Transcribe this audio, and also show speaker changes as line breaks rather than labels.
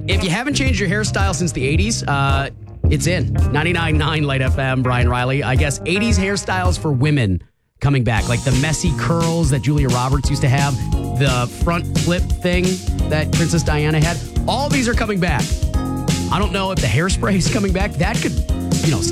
If you haven't changed your hairstyle since the 80s, it's in. 99.9 Light FM, Brian Riley. I guess 80s hairstyles for women coming back. Like the messy curls that Julia Roberts used to have. The front flip thing that Princess Diana had. All these are coming back. I don't know if the hairspray is coming back. That could,